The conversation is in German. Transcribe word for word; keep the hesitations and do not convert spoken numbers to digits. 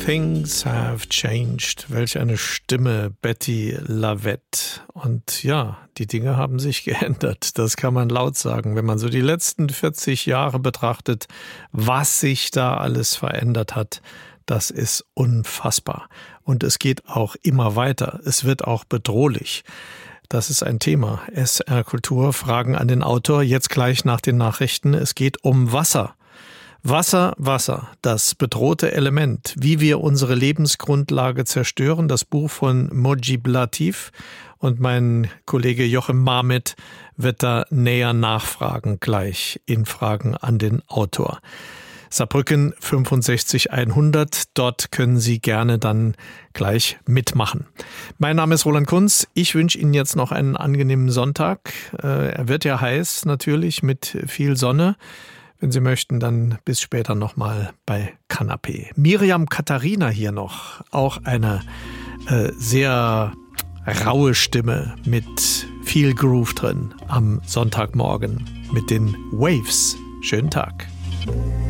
Things have changed. Welch eine Stimme, Betty Lavette. Und ja, die Dinge haben sich geändert. Das kann man laut sagen, wenn man so die letzten vierzig Jahre betrachtet, was sich da alles verändert hat. Das ist unfassbar. Und es geht auch immer weiter. Es wird auch bedrohlich. Das ist ein Thema. S R Kultur, Fragen an den Autor. Jetzt gleich nach den Nachrichten. Es geht um Wasser. Wasser, Wasser, das bedrohte Element, wie wir unsere Lebensgrundlage zerstören, das Buch von Mojib Latif, und mein Kollege Jochem Marmit wird da näher nachfragen, gleich in Fragen an den Autor. Saarbrücken fünfundsechzig hundert, dort können Sie gerne dann gleich mitmachen. Mein Name ist Roland Kunz, ich wünsche Ihnen jetzt noch einen angenehmen Sonntag. Er wird ja heiß natürlich mit viel Sonne. Wenn Sie möchten, dann bis später nochmal bei Kanapé. Miriam Katharina hier noch, auch eine äh, sehr raue Stimme mit viel Groove drin am Sonntagmorgen mit den Waves. Schönen Tag.